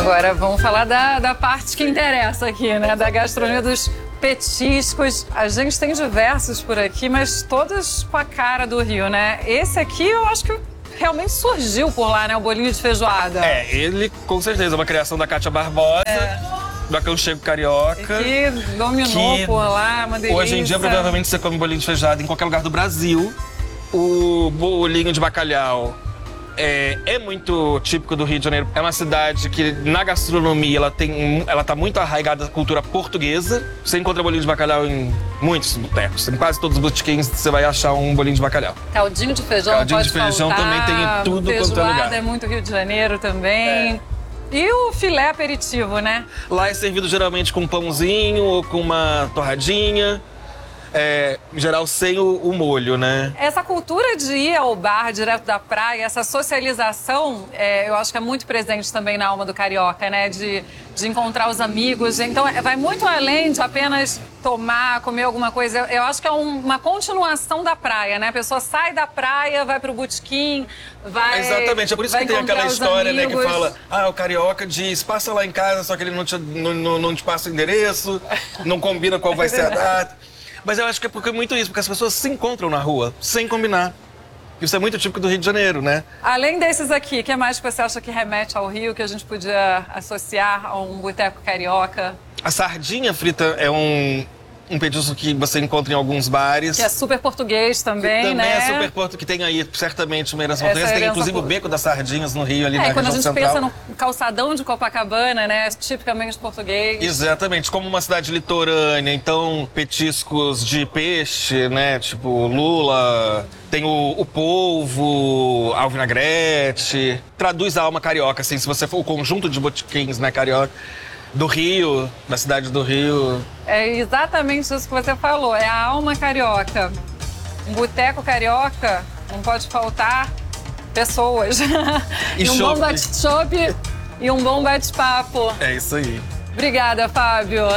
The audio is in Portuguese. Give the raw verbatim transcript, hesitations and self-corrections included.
Agora vamos falar da, da parte que interessa aqui, né? Da gastronomia dos petiscos. A gente tem diversos por aqui, mas todos com a cara do Rio, né? Esse aqui eu acho que realmente surgiu por lá, né? O bolinho de feijoada. É, ele com certeza é uma criação da Kátia Barbosa, É. do Aconchego Carioca. Que dominou que por lá, uma delícia. Hoje em dia, provavelmente, você come bolinho de feijoada em qualquer lugar do Brasil. O bolinho de bacalhau é, é muito típico do Rio de Janeiro. É uma cidade que, na gastronomia, ela tem, ela tá muito arraigada à cultura portuguesa. Você encontra bolinho de bacalhau em muitos botecos. Em quase todos os botequins você vai achar um bolinho de bacalhau. Caldinho de feijão Caldinho pode de feijão faltar. também tem em tudo quanto é lugar. Feijoada é muito Rio de Janeiro também. É. E o filé aperitivo, né? Lá é servido geralmente com um pãozinho ou com uma torradinha. É, em geral, sem o, o molho, né? Essa cultura de ir ao bar direto da praia, essa socialização, é, eu acho que é muito presente também na alma do carioca, né? De, de encontrar os amigos. Então, é, vai muito além de apenas tomar, comer alguma coisa. Eu, eu acho que é um, uma continuação da praia, né? A pessoa sai da praia, vai pro botequim, vai. Exatamente, é por isso vai que tem aquela encontrar os história, né, que amigos. fala: ah, o carioca diz, passa lá em casa, só que ele não te, não, não, não te passa o endereço, não combina qual vai ser a data. Mas eu acho que é porque é muito isso, porque as pessoas se encontram na rua, sem combinar. Isso é muito típico do Rio de Janeiro, né? Além desses aqui, o que mais que você acha que remete ao Rio, que a gente podia associar a um boteco carioca? A sardinha frita é um, um petisco que você encontra em alguns bares. Que é super português também, que também né? é super português, que tem aí certamente uma herança Essa portuguesa. Tem herança inclusive por- o Beco das Sardinhas no Rio, ali na É, quando a região gente central. pensa no calçadão de Copacabana, né? Tipicamente português. Exatamente, como uma cidade litorânea, então petiscos de peixe, né? Tipo lula, tem o, o polvo, a alvinagrete. Traduz a alma carioca, assim, se você for o conjunto de botiquins, né, carioca, do Rio, da cidade do Rio. É exatamente isso que você falou, é a alma carioca. Um boteco carioca não pode faltar pessoas. E E um chopp. bom bate-chopp e um bom bate-papo. É isso aí. Obrigada, Fábio.